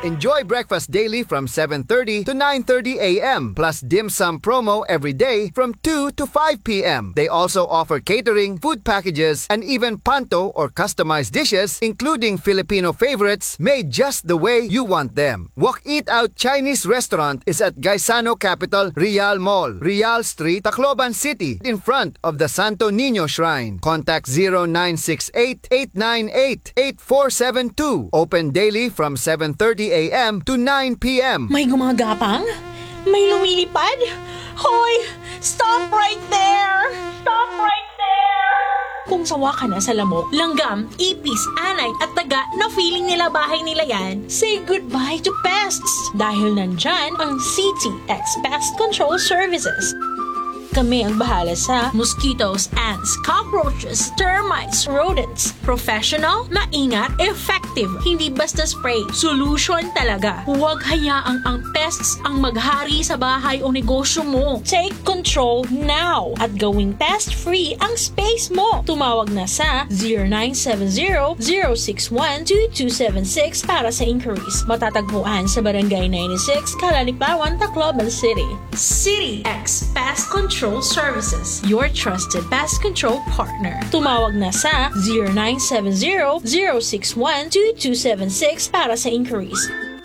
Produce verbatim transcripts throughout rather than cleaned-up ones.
Enjoy breakfast daily from seven thirty to nine thirty a m plus dim sum promo every day from two to five p m They also offer catering, food packages, and even panto or customized dishes, including Filipino favorites made just the way you want them. Wok Eat Out Chinese Restaurant is at Gaisano Capital Real Mall, Real Street, Tacloban City, in front of the Santo Niño Shrine. Contact zero nine six eight, eight nine eight, eight four seven two. Open daily from seven thirty a m to nine p m May gumagapang? May lumilipad? Hoy! Stop right there! Stop right there! Kung sawa ka na sa lamok, langgam, ipis, anay at taga na feeling nila bahay nila yan, say goodbye to pests! Dahil nandyan ang C T X Pest Control Services. Kami ang bahala sa mosquitoes, ants, cockroaches, termites, rodents. Professional, maingat, effective. Hindi basta spray. Solution talaga. Huwag hayaang ang pests ang maghari sa bahay o negosyo mo. Take control now at gawing pest-free ang space mo. Tumawag na sa zero nine seven zero, zero six one, two two seven six para sa inquiries. Matatagpuan sa Barangay ninety-six, Calalipawan, Tacloban City. City X Pest Control Services, your trusted pest control partner. Tumawag na sa zero nine seven zero, zero six one, two two seven six para sa inquiries.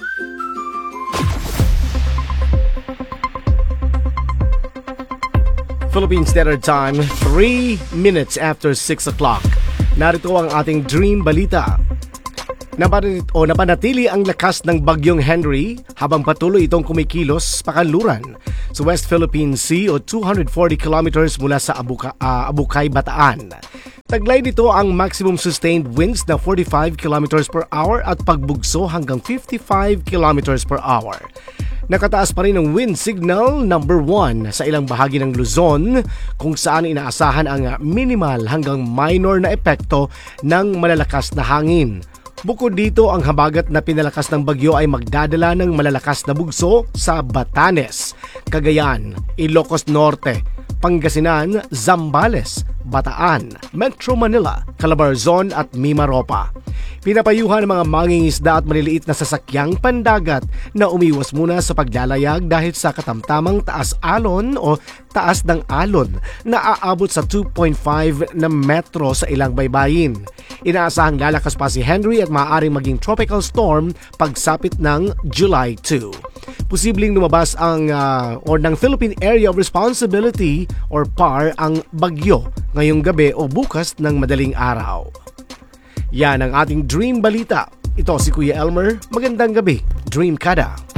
Philippine Standard Time, three minutes after six o'clock. Narito ang ating Dream Balita. Napanatili, o napanatili ang lakas ng bagyong Henry habang patuloy itong kumikilos pakanluran sa West Philippine Sea o two hundred forty kilometers mula sa Abuka, uh, Abukay, Bataan. Taglay nito ang maximum sustained winds na forty-five kilometers per hour at pagbugso hanggang fifty-five kilometers per hour. Nakataas pa rin ang wind signal number one sa ilang bahagi ng Luzon kung saan inaasahan ang minimal hanggang minor na epekto ng malalakas na hangin. Bukod dito, ang habagat na pinalakas ng bagyo ay magdadala ng malalakas na bugso sa Batanes, Cagayan, Ilocos Norte, Pangasinan, Zambales, Bataan, Metro Manila, Calabarzon at Mimaropa. Pinapayuhan ng mga mangingisda at maliliit na sasakyang pandagat na umiwas muna sa paglalayag dahil sa katamtamang taas alon o taas ng alon na aabot sa two point five na metro sa ilang baybayin. Inaasahang lalakas pa si Henry at maaaring maging tropical storm pagsapit ng July second. Posibleng lumabas ang uh, or ng Philippine Area of Responsibility or P A R ang bagyo ngayong gabi o bukas ng madaling araw. Yan ang ating Dream Balita. Ito si Kuya Elmer. Magandang gabi, Dream Kada.